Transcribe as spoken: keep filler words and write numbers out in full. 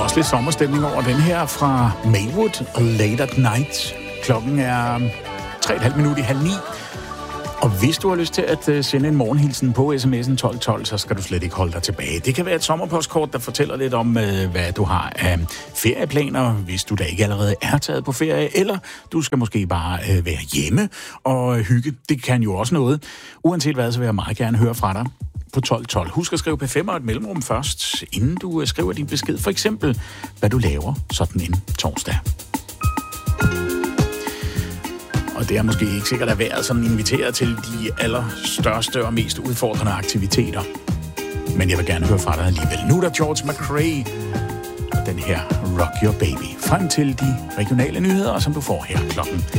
også lidt sommerstemning over den her fra Maywood, Late at Night. Klokken er tre komma fem minutter i halv ni. Og hvis du har lyst til at sende en morgenhilsen på sms'en tolv tolv, så skal du slet ikke holde dig tilbage. Det kan være et sommerpostkort, der fortæller lidt om, hvad du har af ferieplaner, hvis du da ikke allerede er taget på ferie, eller du skal måske bare være hjemme og hygge. Det kan jo også noget. Uanset hvad, så vil jeg meget gerne høre fra dig på tolv tolv. Husk at skrive P fem og et mellemrum først, inden du skriver din besked. For eksempel, hvad du laver sådan en torsdag. Og det er måske ikke sikkert at være sådan inviteret til de allerstørste og mest udfordrende aktiviteter. Men jeg vil gerne høre fra dig alligevel. Nu er der George McRae, den her Rock Your Baby. Frem til de regionale nyheder, som du får her klokken